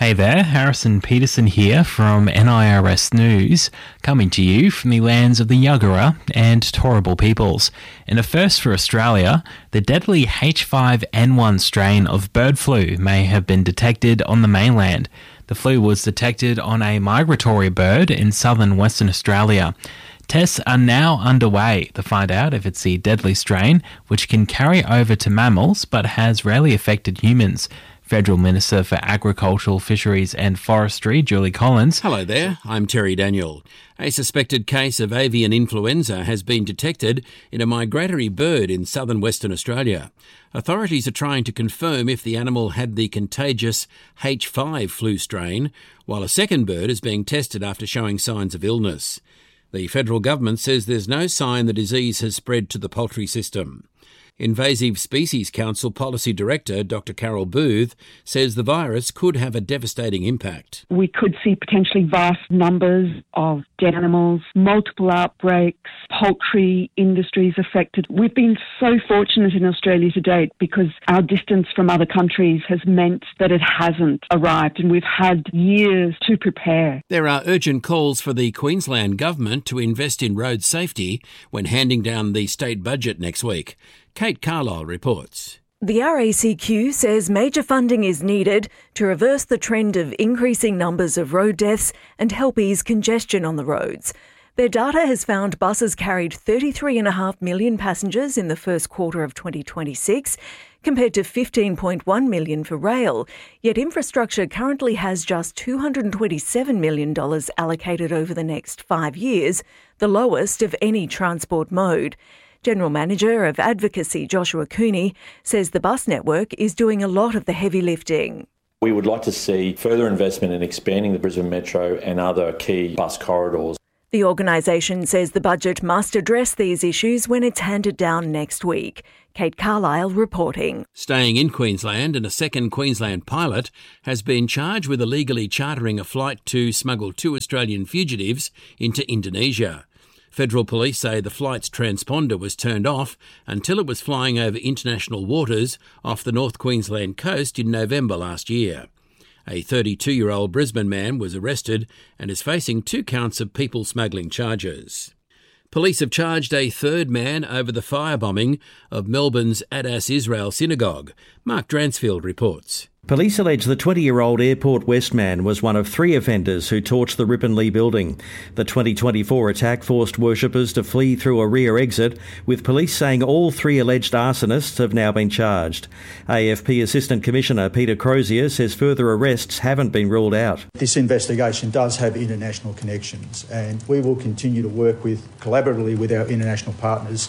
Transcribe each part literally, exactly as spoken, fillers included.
Hey there, Harrison Peterson here from N I R S News, coming to you from the lands of the Yagara and Turrbal peoples. In a first for Australia, the deadly H five N one strain of bird flu may have been detected on the mainland. The flu was detected on a migratory bird in southern Western Australia. Tests are now underway to find out if it's the deadly strain, which can carry over to mammals but has rarely affected humans. Federal Minister for Agricultural, Fisheries and Forestry, Julie Collins. Hello there, I'm Terry Daniel. A suspected case of avian influenza has been detected in a migratory bird in southern Western Australia. Authorities are trying to confirm if the animal had the contagious H five flu strain, while a second bird is being tested after showing signs of illness. The federal government says there's no sign the disease has spread to the poultry system. Invasive Species Council Policy Director Doctor Carol Booth says the virus could have a devastating impact. We could see potentially vast numbers of dead animals, multiple outbreaks, poultry industries affected. We've been so fortunate in Australia to date because our distance from other countries has meant that it hasn't arrived and we've had years to prepare. There are urgent calls for the Queensland Government to invest in road safety when handing down the state budget next week. Kate Carlisle reports. The R A C Q says major funding is needed to reverse the trend of increasing numbers of road deaths and help ease congestion on the roads. Their data has found buses carried thirty-three point five million passengers in the first quarter of twenty twenty-six, compared to fifteen point one million for rail, yet infrastructure currently has just two hundred twenty-seven million dollars allocated over the next five years, the lowest of any transport mode. General Manager of Advocacy Joshua Cooney says the bus network is doing a lot of the heavy lifting. We would like to see further investment in expanding the Brisbane Metro and other key bus corridors. The organisation says the budget must address these issues when it's handed down next week. Kate Carlisle reporting. Staying in Queensland, and a second Queensland pilot has been charged with illegally chartering a flight to smuggle two Australian fugitives into Indonesia. Federal police say the flight's transponder was turned off until it was flying over international waters off the North Queensland coast in November last year. A thirty-two-year-old Brisbane man was arrested and is facing two counts of people smuggling charges. Police have charged a third man over the firebombing of Melbourne's Adas Israel Synagogue. Mark Dransfield reports. Police allege the twenty-year-old Airport West man was one of three offenders who torched the Ripon Lee building. The twenty twenty-four attack forced worshippers to flee through a rear exit, with police saying all three alleged arsonists have now been charged. A F P Assistant Commissioner Peter Crozier says further arrests haven't been ruled out. This investigation does have international connections, and we will continue to work with collaboratively with our international partners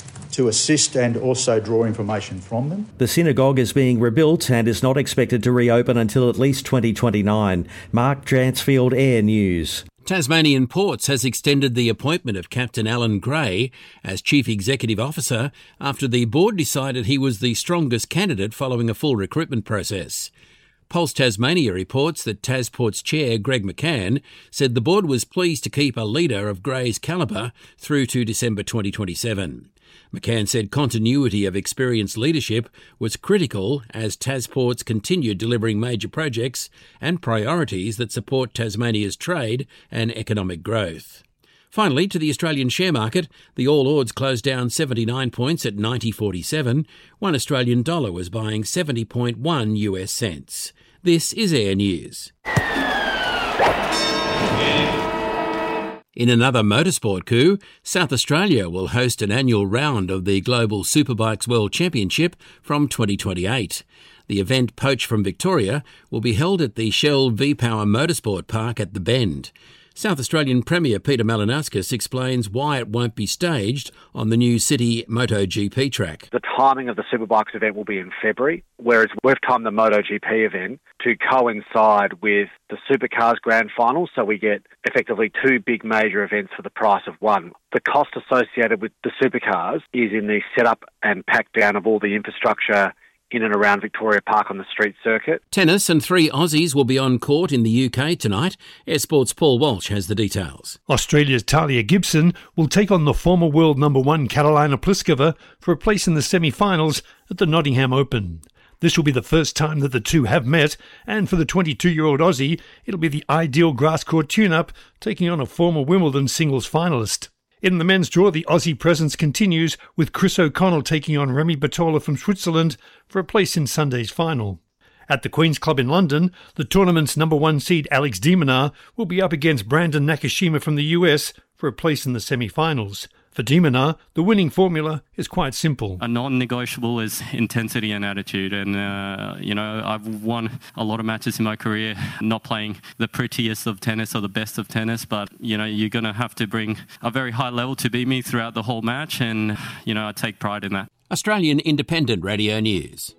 to assist and also draw information from them. The synagogue is being rebuilt and is not expected to reopen until at least twenty twenty-nine. Mark Dransfield, Air News. Tasmanian Ports has extended the appointment of Captain Alan Gray as Chief Executive Officer after the board decided he was the strongest candidate following a full recruitment process. Pulse Tasmania reports that TasPorts Chair Greg McCann said the board was pleased to keep a leader of Gray's calibre through to December twenty twenty-seven. McCann said continuity of experienced leadership was critical as TasPorts continued delivering major projects and priorities that support Tasmania's trade and economic growth. Finally, to the Australian share market, the All Ords closed down seventy-nine points at ninety forty-seven. One Australian dollar was buying seventy point one U S cents. This is Air News. In another motorsport coup, South Australia will host an annual round of the Global Superbikes World Championship from twenty twenty-eight. The event, poached from Victoria, will be held at the Shell V-Power Motorsport Park at The Bend. South Australian Premier Peter Malinauskas explains why it won't be staged on the new City MotoGP track. The timing of the Superbikes event will be in February, whereas we've timed the MotoGP event to coincide with the Supercars Grand Final, so we get effectively two big major events for the price of one. The cost associated with the Supercars is in the setup and pack down of all the infrastructure in and around Victoria Park on the street circuit. Tennis, and three Aussies will be on court in the U K tonight. Air Sports' Paul Walsh has the details. Australia's Talia Gibson will take on the former world number one Karolina Pliskova for a place in the semi-finals at the Nottingham Open. This will be the first time that the two have met, and for the twenty-two-year-old Aussie, it'll be the ideal grass court tune-up, taking on a former Wimbledon singles finalist. In the men's draw, the Aussie presence continues, with Chris O'Connell taking on Remy Batola from Switzerland for a place in Sunday's final. At the Queen's Club in London, the tournament's number one seed Alex de Minaur will be up against Brandon Nakashima from the U S for a place in the semi-finals. For de Minaur, the winning formula is quite simple. A non-negotiable is intensity and attitude. And, uh, you know, I've won a lot of matches in my career, not playing the prettiest of tennis or the best of tennis. But, you know, you're going to have to bring a very high level to beat me throughout the whole match. And, you know, I take pride in that. Australian Independent Radio News.